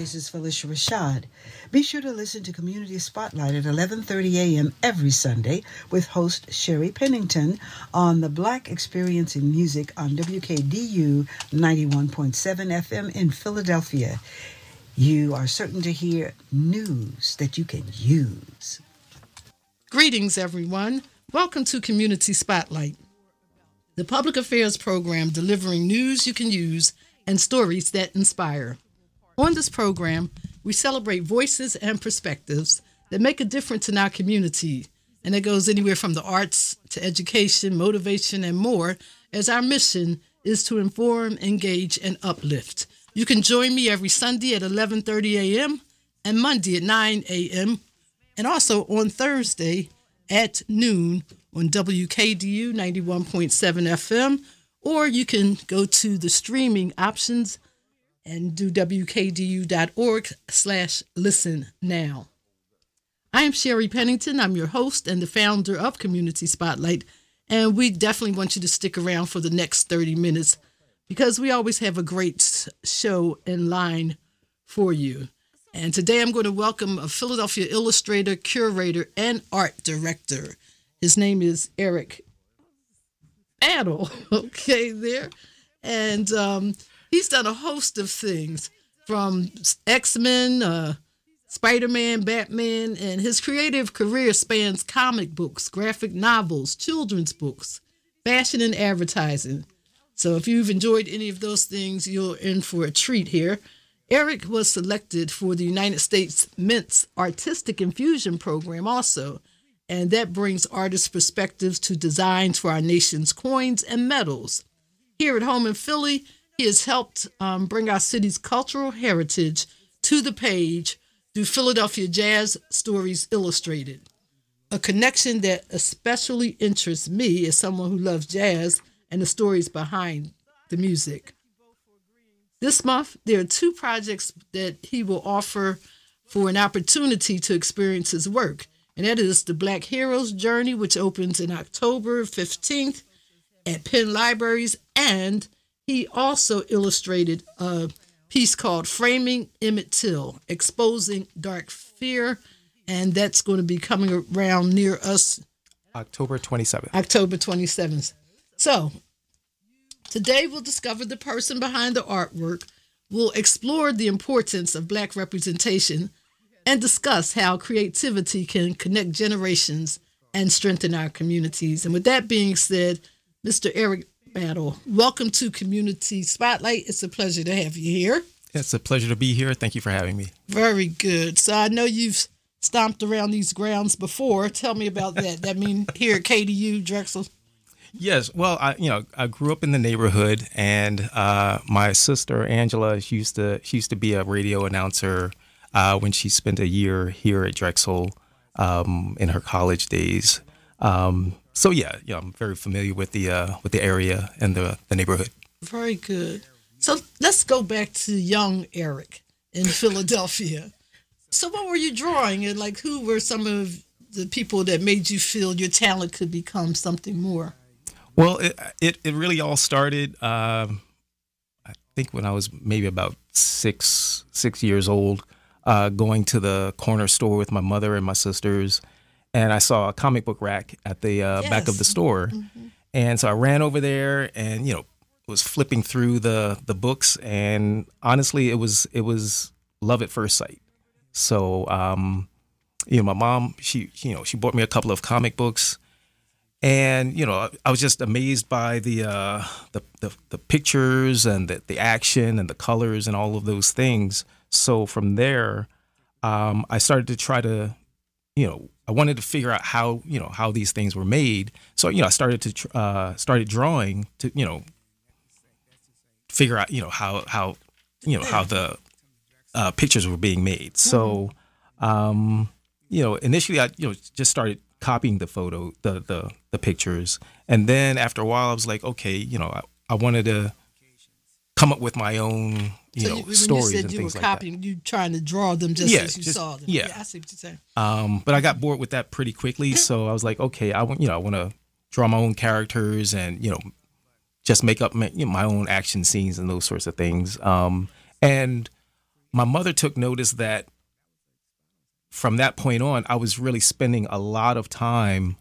This is Felicia Rashad. Be sure to listen to Community Spotlight at 11:30 a.m. every Sunday with host Sherry Pennington on the Black Experience in Music on WKDU 91.7 FM in Philadelphia. You are certain to hear news that you can use. Greetings, everyone. Welcome to Community Spotlight, the public affairs program delivering news you can use and stories that inspire. On this program, we celebrate voices and perspectives that make a difference in our community, and it goes anywhere from the arts to education, motivation, and more, as our mission is to inform, engage, and uplift. You can join me every Sunday at 11:30 a.m. and Monday at 9 a.m., and also on Thursday at noon on WKDU 91.7 FM, or you can go to the streaming options and do wkdu.org/listen now. I am Sherry Pennington. I'm your host and the founder of Community Spotlight, and we definitely want you to stick around for the next 30 minutes because we always have a great show in line for you. And today I'm going to welcome a Philadelphia illustrator, curator, and art director. His name is Eric Battle. Okay, there. And he's done a host of things from X-Men, Spider-Man, Batman, and his creative career spans comic books, graphic novels, children's books, fashion, and advertising. So if you've enjoyed any of those things, you're in for a treat here. Eric was selected for the United States Mint's Artistic Infusion Program also, and that brings artist perspectives to designs for our nation's coins and medals. Here at home in Philly, he has helped bring our city's cultural heritage to the page through Philadelphia Jazz Stories Illustrated, a connection that especially interests me as someone who loves jazz and the stories behind the music. This month, there are two projects that he will offer for an opportunity to experience his work, and that is the Black Heroes Journey, which opens in October 15th at Penn Libraries, and he also illustrated a piece called Framing Emmett Till, Exposing Dark Fear, and that's going to be coming around near us October 27th. October 27th. So, today we'll discover the person behind the artwork, we'll explore the importance of Black representation, and discuss how creativity can connect generations and strengthen our communities. And with that being said, Mr. Eric Battle, welcome to Community Spotlight. It's a pleasure to have you here. It's a pleasure to be here. Thank you for having me. Very good. So I know you've stomped around these grounds before. Tell me about that. That mean here at KDU, Drexel? Yes. Well, I grew up in the neighborhood, and my sister Angela, she used to be a radio announcer when she spent a year here at Drexel in her college days. So I'm very familiar with the area and the neighborhood. Very good. So let's go back to young Eric in Philadelphia. So what were you drawing, and who were some of the people that made you feel your talent could become something more? Well, it really all started, I think, when I was maybe about six years old, going to the corner store with my mother and my sisters, and I saw a comic book rack at the back of the store. Mm-hmm. And so I ran over there and, was flipping through the books, and honestly, it was love at first sight. So, my mom, she bought me a couple of comic books. And, I was just amazed by the pictures and the action and the colors and all of those things. So from there, I started to try to, I wanted to figure out how these things were made. So, I started drawing to, figure out, how the pictures were being made. So, initially I, just started copying the pictures. And then after a while, I was like, okay, I wanted to come up with my own, stories and things like that. You were copying, you trying to draw them as you saw them. Yeah, I see what you're saying. But I got bored with that pretty quickly. So I was like, okay, I want to draw my own characters and, just make up my own action scenes and those sorts of things. And my mother took notice that from that point on, I was really spending a lot of time,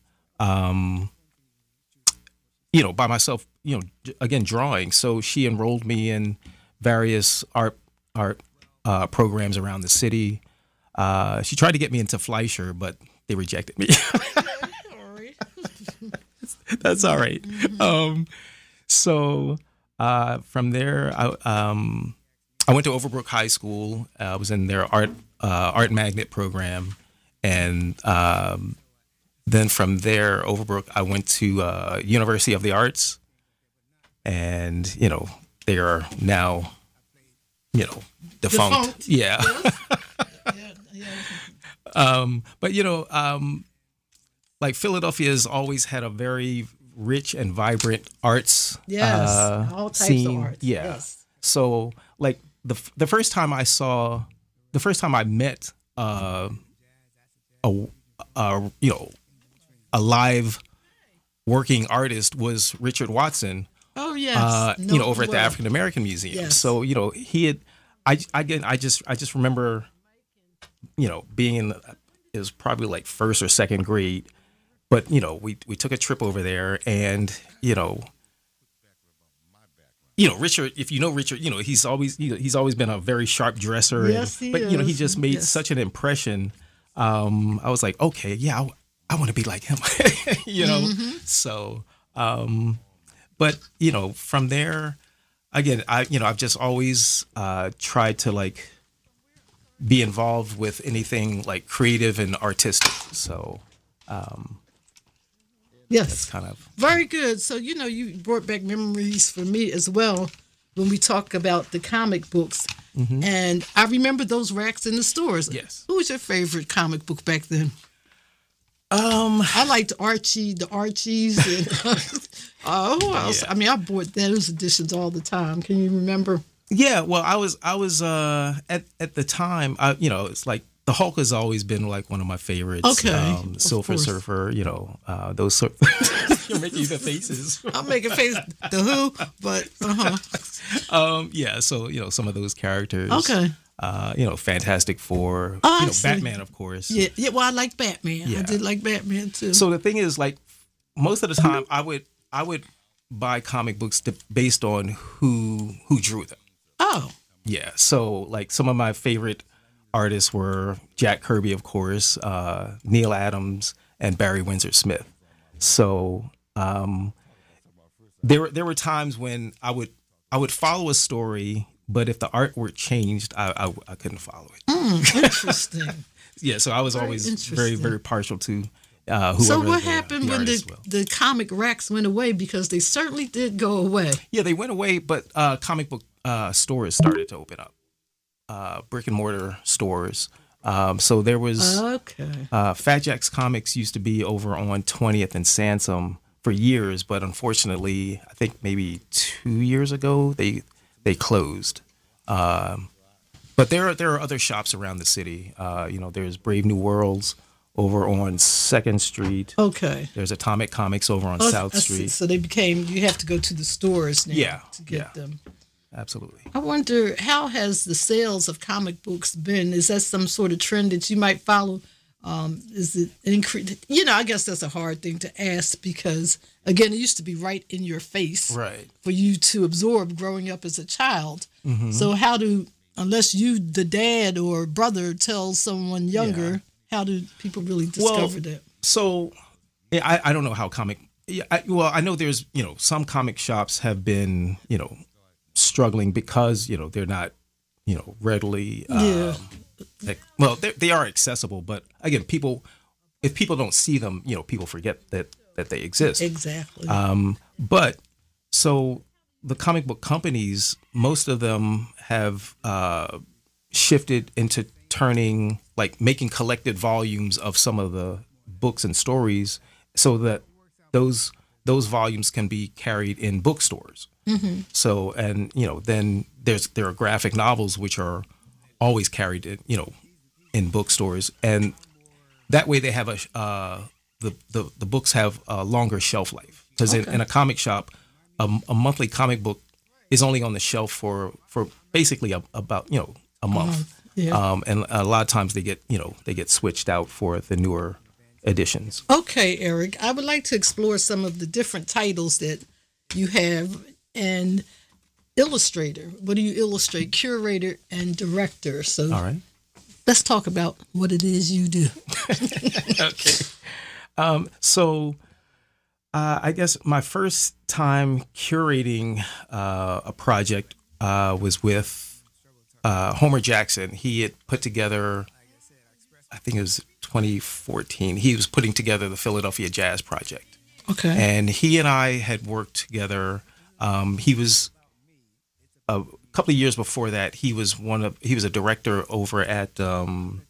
by myself, again, drawing. So she enrolled me in various art programs around the city. She tried to get me into Fleischer, but they rejected me. That's all right. So from there, I went to Overbrook High School. I was in their art magnet program, and then from there, Overbrook, I went to University of the Arts, and they are now defunct. Yeah. But like Philadelphia has always had a very rich and vibrant arts all types scene. of arts. Yeah. Yes. So like the first time I met a live working artist was Richard Watson. Oh yes. Over at the African American Museum. Yes. So he had. I just remember, being in it was probably like first or second grade, but we took a trip over there, and Richard, if you know Richard, he's always been a very sharp dresser. Yes, he is. He just made such an impression. I was like, okay, yeah, I want to be like him, So, but from there, again, I've just always tried to like be involved with anything like creative and artistic. So, yes, that's kind of very good. So you brought back memories for me as well when we talk about the comic books, and I remember those racks in the stores. Yes. Who was your favorite comic book back then? I liked Archie, the Archies, and who else? Yeah. I mean, I bought those editions all the time. Can you remember? Yeah, well, I was at the time, it's like the Hulk has always been like one of my favorites. Okay, Silver course. Surfer, those sort. You're making the faces. I'm making face the Who, but Yeah, so some of those characters. Okay. Fantastic Four. I see. Batman, of course. Yeah. Well, I like Batman. Yeah. I did like Batman too. So the thing is, like, most of the time, I would buy comic books based on who drew them. Oh. Yeah. So like some of my favorite artists were Jack Kirby, of course, Neil Adams, and Barry Windsor Smith. So there were times when I would follow a story, but if the artwork changed, I couldn't follow it. Interesting. Yeah. So I was always very, very partial to whoever. So what the happened when artist was. the comic racks went away? Because they certainly did go away. Yeah, they went away, but comic book stores started to open up, brick and mortar stores. So there was Fat Jack's Comics used to be over on 20th and Sansom for years, but unfortunately, I think maybe 2 years ago they closed. But there are other shops around the city. There's Brave New Worlds over on 2nd Street. Okay. There's Atomic Comics over on South Street. So you have to go to the stores now to get them. Absolutely. I wonder, how has the sales of comic books been? Is that some sort of trend that you might follow? Is it increase? I guess that's a hard thing to ask because, again, it used to be right in your face for you to absorb growing up as a child. Mm-hmm. So unless you, the dad or brother, tells someone younger, how do people really discover that? So I don't know how I know there's, some comic shops have been, struggling because, they're not, readily, they are accessible, but again, if people don't see them, people forget that they exist. Exactly. But so the comic book companies, most of them have shifted into making collected volumes of some of the books and stories so that those volumes can be carried in bookstores. Mm-hmm. So, and, then there are graphic novels, which are always carried in bookstores. And that way they have the books have a longer shelf life. Because in a comic shop, a monthly comic book is only on the shelf for basically about a month. Yeah. And a lot of times they get switched out for the newer editions. Okay, Eric, I would like to explore some of the different titles that you have. And illustrator, what do you illustrate? Curator and director. So All right. let's talk about what it is you do. Okay. So I guess my first time curating a project was with Homer Jackson. He had put together, I think it was 2014, he was putting together the Philadelphia Jazz Project. Okay. And he and I had worked together. He was a couple of years before that. He was a director over at an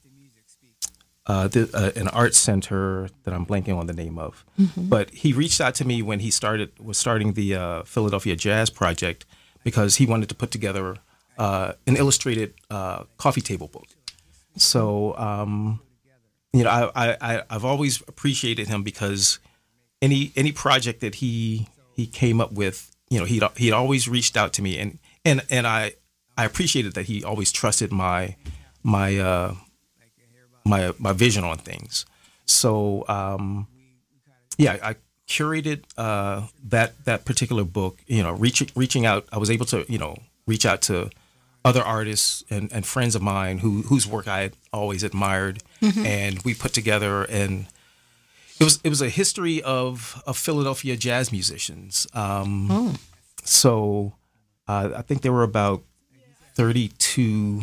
art center that I'm blanking on the name of. Mm-hmm. But he reached out to me when he was starting the Philadelphia Jazz Project because he wanted to put together an illustrated coffee table book. So I've always appreciated him because any project that he came up with, he'd always reached out to me, and I appreciated that he always trusted my vision on things. So I curated that particular book. Reaching out, I was able to reach out to other artists and friends of mine whose work I had always admired, mm-hmm. and we put together, and it was a history of Philadelphia jazz musicians. So I think there were about 32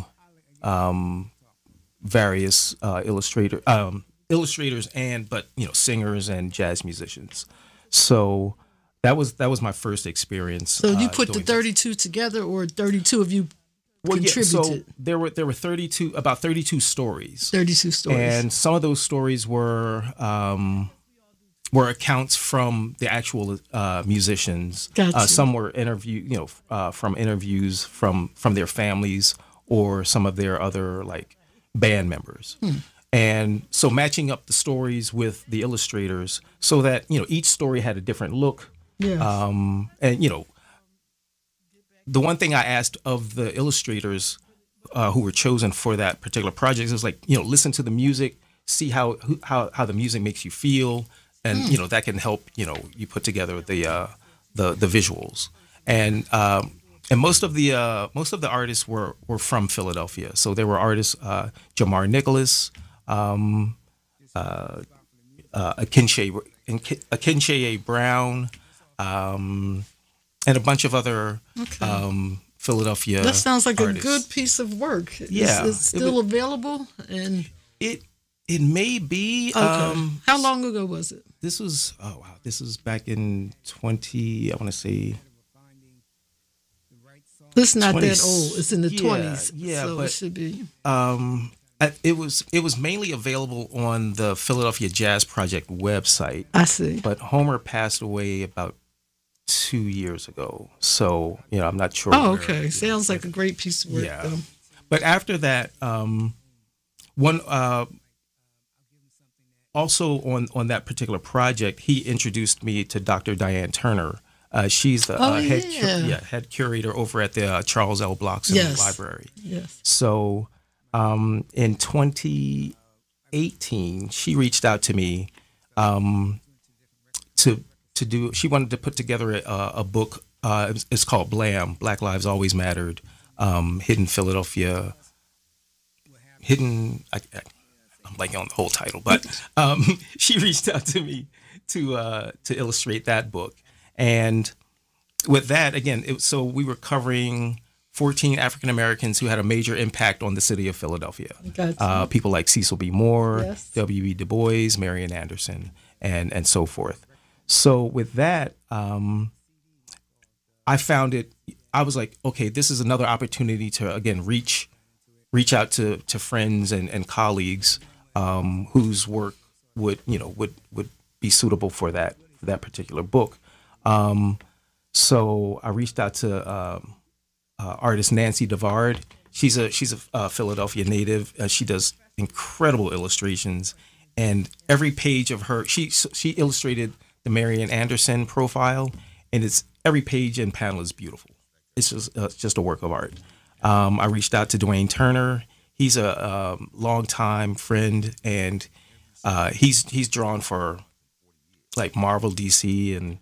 various illustrators but singers and jazz musicians. So that was my first experience. So you put the 32 together, or 32 of you contributed? So there were about 32 stories. 32 stories. And some of those stories were accounts from the actual musicians. Gotcha. Some were from interviews from their families or some of their other band members. And so matching up the stories with the illustrators so that each story had a different look. Yes. And the one thing I asked of the illustrators who were chosen for that particular project is listen to the music, see how the music makes you feel, and that can help you put together the visuals. And most of the artists were from Philadelphia. So there were artists Jamar Nicholas, Akinche Brown, and a bunch of other Philadelphia. That sounds like artists. A good piece of work. Yeah, is it still available? And it may be. Okay. How long ago was it? This was This was back in 20. I want to say. It's not that old. It's in the 20s. Yeah, so but it should be. It was mainly available on the Philadelphia Jazz Project website. I see. But Homer passed away about 2 years ago, so I'm not sure. Oh, okay. Sounds like a great piece of work. Yeah. Though. But after that, also on that particular project, he introduced me to Dr. Diane Turner. She's the head curator over at the Charles L. Blockson Library. Yes. So in 2018, she reached out to me to do. She wanted to put together a book. It's called BLAM, Black Lives Always Mattered, Hidden Philadelphia. I'm blanking on the whole title, but she reached out to me to illustrate that book. And with that, again, so we were covering 14 African Americans who had a major impact on the city of Philadelphia. Gotcha. People like Cecil B. Moore, Yes. W.E. Du Bois, Marian Anderson, and so forth. So with that, I found it. I was like, okay, this is another opportunity to again reach out to friends and colleagues whose work would be suitable for that particular book. So I reached out to artist Nancy Devard. She's a Philadelphia native. She does incredible illustrations, and every page of her, she illustrated the Marian Anderson profile, and every page and panel is beautiful. It's just a work of art. I reached out to Dwayne Turner. He's a longtime friend, and he's drawn for like Marvel, DC, and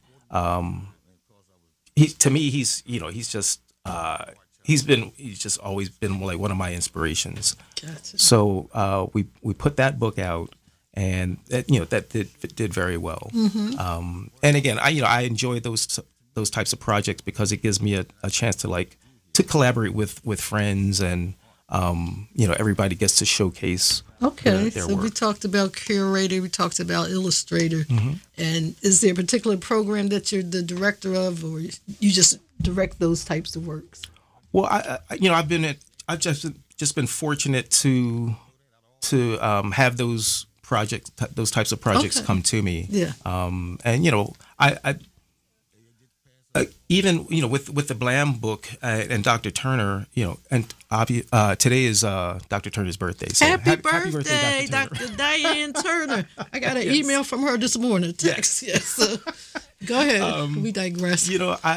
to me he's just he's just always been like one of my inspirations. Gotcha. So we put that book out, and that did very well. And again, I enjoy those types of projects because it gives me a chance to collaborate with friends, and everybody gets to showcase Okay, their so work. we talked about curator, we talked about illustrator, and is there a particular program that you're the director of, or you just direct those types of works? Well, I've just been fortunate to have those types of projects Okay. come to me. Yeah. And I even with the Blam book and Dr. Turner, and today is Dr. Turner's birthday. So Happy birthday, Dr. Turner. Dr. Diane Turner. I got an email from her this morning, text. Yes. So, go ahead. We digress.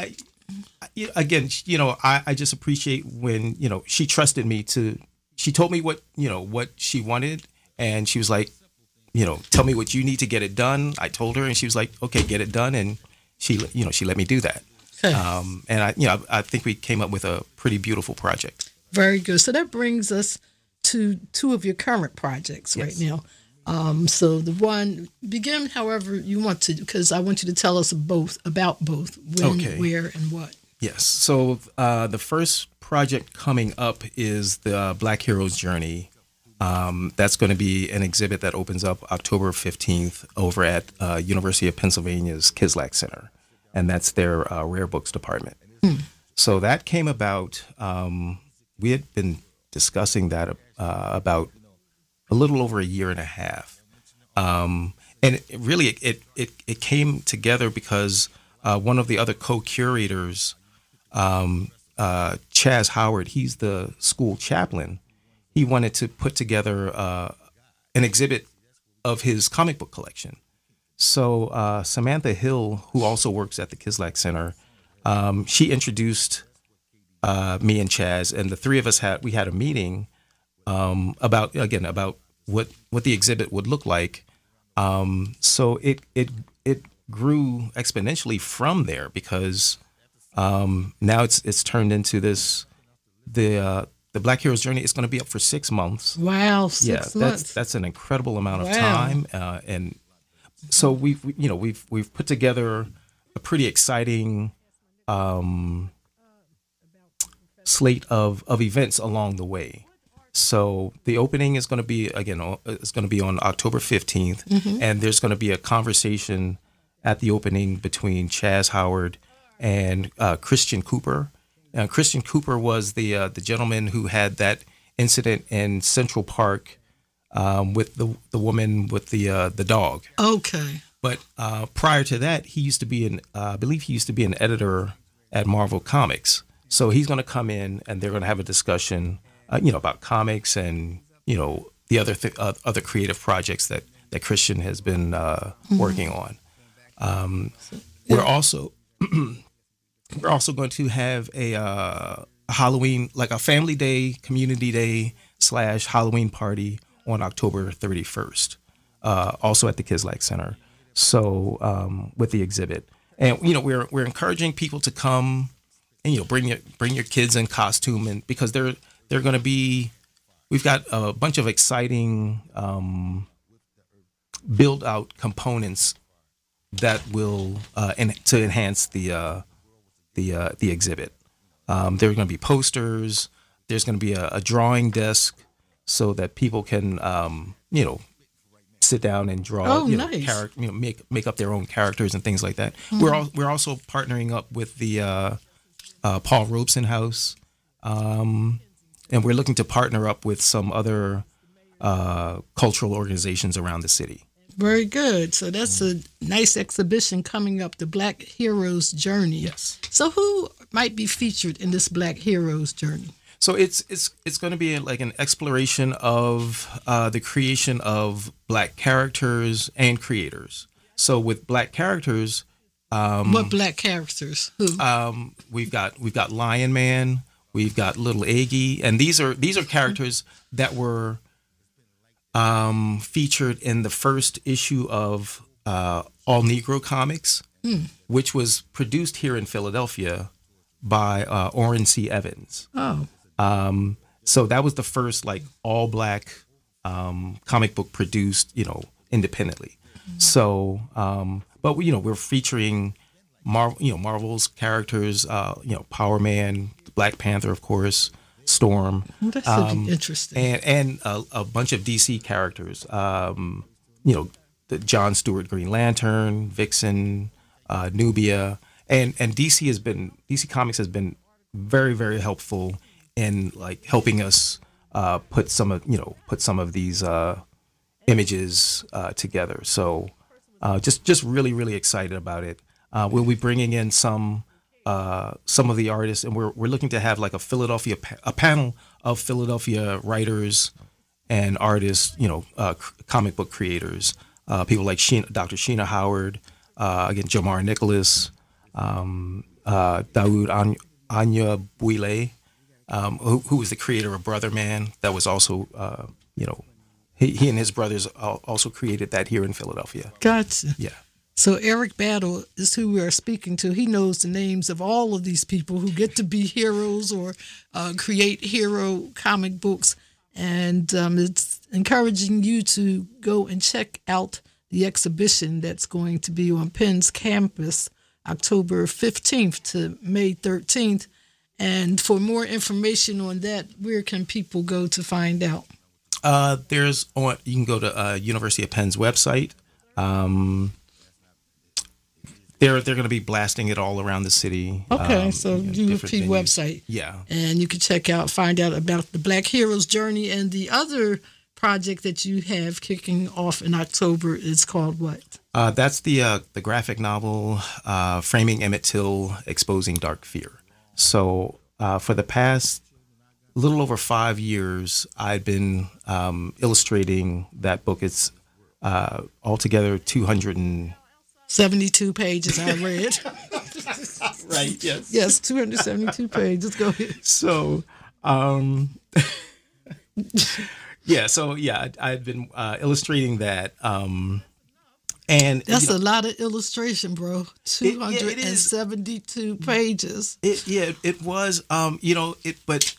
I just appreciate when she trusted me she told me what she wanted, and she was like, tell me what you need to get it done. I told her, and she was like, okay, get it done, and she let me do that. Okay. And I think we came up with a pretty beautiful project. Very good. So that brings us to two of your current projects right now. So the one, begin however you want to, because I want you to tell us about both, when, Okay. where, and what. Yes. So the first project coming up is the Black Heroes Journey. That's going to be an exhibit that opens up October 15th over at University of Pennsylvania's Kislak Center, and that's their rare books department. So that came about. We had been discussing that about a little over a year and a half, and it came together because one of the other co-curators, Chaz Howard, he's the school chaplain. He wanted to put together an exhibit of his comic book collection. So Samantha Hill, who also works at the Kislak Center, she introduced me and Chaz, and the three of us had a meeting about what the exhibit would look like. So it grew exponentially from there because now it's turned into this the Black Heroes Journey is going to be up for 6 months. Wow, 6 months. That's an incredible amount of Wow. time, and so we've put together a pretty exciting slate of events along the way. So the opening is going to be on October 15th, and there's going to be a conversation at the opening between Chaz Howard and Christian Cooper. Christian Cooper was the gentleman who had that incident in Central Park with the woman with the dog. Okay. But prior to that, he used to be I believe he used to be an editor at Marvel Comics. So he's going to come in, and they're going to have a discussion, about comics and the other creative projects that Christian has been working on. We're also going to have a Halloween, like a family day, community day / Halloween party on October 31st, also at the Kislak Center. So with the exhibit, and we're encouraging people to come and bring your kids in costume, and because they're going to be, we've got a bunch of exciting build out components that will to enhance the exhibit. There are going to be posters. There's going to be a drawing desk so that people can sit down and draw. Nice. Make up their own characters and things like that. We're also partnering up with the Paul Robeson House, and we're looking to partner up with some other cultural organizations around the city. Very good. So that's a nice exhibition coming up, the Black Heroes Journey. Yes. So who might be featured in this Black Heroes Journey? So it's going to be like an exploration of the creation of Black characters and creators. So with Black characters, What Black characters? Who? we've got Lion Man, We've got Little Aggie, and these are characters that were featured in the first issue of All Negro Comics, which was produced here in Philadelphia by Orrin C. Evans. Oh, So that was the first like all black comic book produced, independently. So, but we're featuring Marvel's characters, Power Man, Black Panther, of course, Storm. well, that should be interesting. And a bunch of DC characters. The John Stewart Green Lantern, Vixen, Nubia, and DC Comics has been very, very helpful in like helping us put some of these images together. So just really, really excited about it. We'll be bringing in some of the artists, and we're looking to have like a panel of Philadelphia writers and artists, comic book creators, people like Dr. Sheena Howard, again Jamar Nicholas, Dawood Anya Bouile, who was the creator of Brother Man. That was also, he and his brothers also created that here in Philadelphia. Gotcha. Yeah. So Eric Battle is who we are speaking to. He knows the names of all of these people who get to be heroes or create hero comic books. And it's encouraging you to go and check out the exhibition that's going to be on Penn's campus October 15th to May 13th. And for more information on that, where can people go to find out? You can go to University of Penn's website. They're going to be blasting it all around the city. Okay, so UP venues. website. Yeah. And you can find out about the Black Heroes Journey, and the other project that you have kicking off in October is called what? That's the graphic novel, Framing Emmett Till, Exposing Dark Fear. So for the past little over 5 years, I've been illustrating that book. It's altogether 72 pages I read. Right, yes. Yes, 272 pages. Go ahead. So, I've been illustrating that. And that's a lot of illustration, bro. 272 pages. It was, but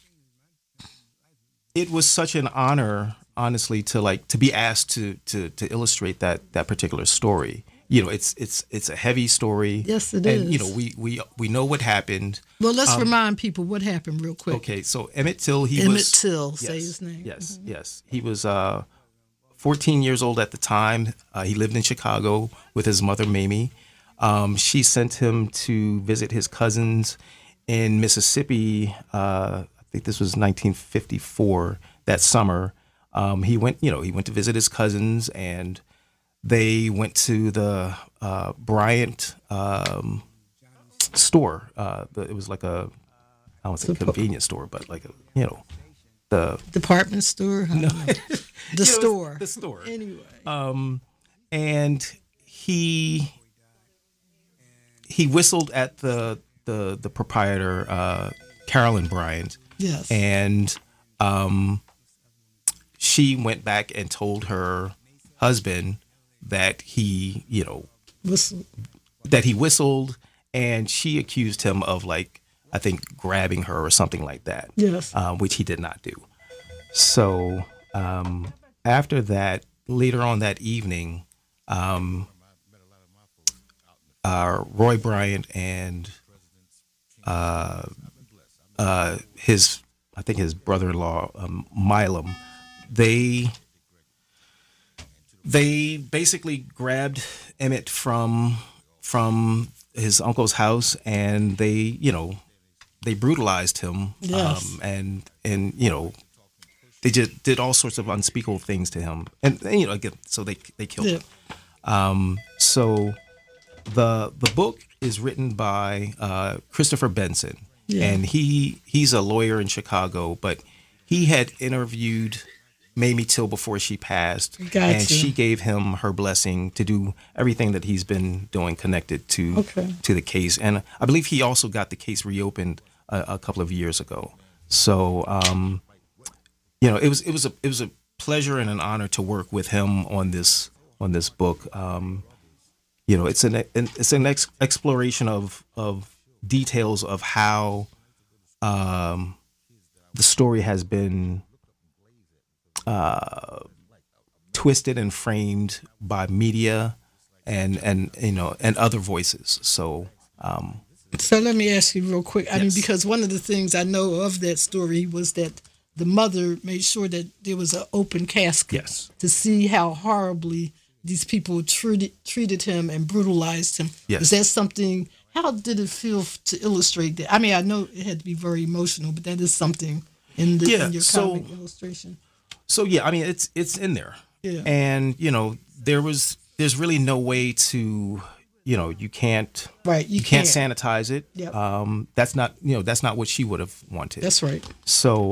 it was such an honor, honestly, to be asked to illustrate that particular story. It's a heavy story. Yes, it is. is. And we know what happened. Well, let's remind people what happened real quick. Okay, so Emmett Till, say his name. Yes, yes. He was 14 years old at the time. He lived in Chicago with his mother, Mamie. She sent him to visit his cousins in Mississippi. I think this was 1954. That summer, he went to visit his cousins, and they went to the Bryant store. It was like I don't want to say convenience store, but like the department store. No. The store. The store. Anyway. And he whistled at the proprietor, Carolyn Bryant. Yes. And she went back and told her husband that he whistled, and she accused him of I think grabbing her or something like that. Yes. Which he did not do. So after that, later on that evening, Roy Bryant and his brother-in-law, Milam, they basically grabbed Emmett from his uncle's house, and they brutalized him. Yes. And they just did all sorts of unspeakable things to him, and again, so they killed him. So the book is written by Christopher Benson, and he's a lawyer in Chicago, but he had interviewed Mamie Till before she passed, and she gave him her blessing to do everything that he's been doing connected to the case. And I believe he also got the case reopened a couple of years ago. So it was a pleasure and an honor to work with him on this book. It's an exploration of details of how the story has been twisted and framed by media and other voices. So let me ask you real quick. I mean, Yes. because one of the things I know of that story was that the mother made sure that there was an open casket Yes. to see how horribly these people treated him and brutalized him. Yes. Is that something? How did it feel to illustrate that? I mean, I know it had to be very emotional, but that is something in in your comic illustration. So yeah, I mean it's in there. Yeah. And there's really no way to you can't Right, you can't can't. sanitize it. Yep. That's not what she would have wanted. That's right. So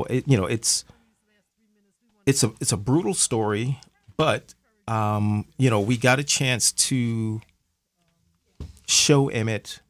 it's a brutal story, but we got a chance to show Emmett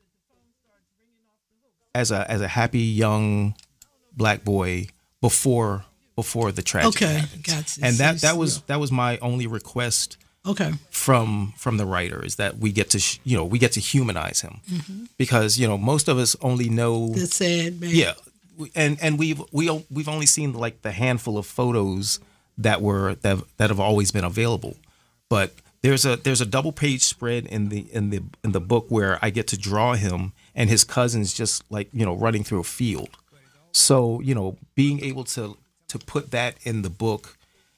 as a happy young black boy before the tragedy Okay, happened. gotcha. And So that was my only request Okay. from the writer, is that we get to humanize him, because most of us only know That's sad, man. yeah, and we've only seen like the handful of photos that have always been available, but there's a double page spread in the book where I get to draw him and his cousins just like running through a field. So being able to put that in the book,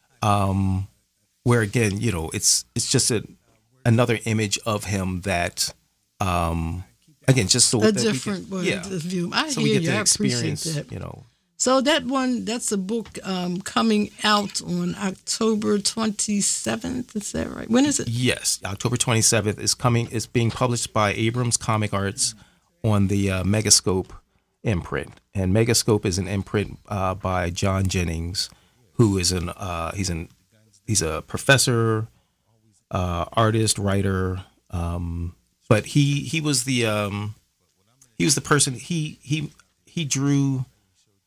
where again it's just another image of him that again just so A that different we way can, to view. I so hear we get you. to I appreciate experience that. So that's a book coming out on October 27th. Is that right? When is it? Yes, October 27th is coming. It's being published by Abrams Comic Arts on the Megascope imprint, and Megascope is an imprint by John Jennings, who is he's a professor, artist, writer, but he was the person he drew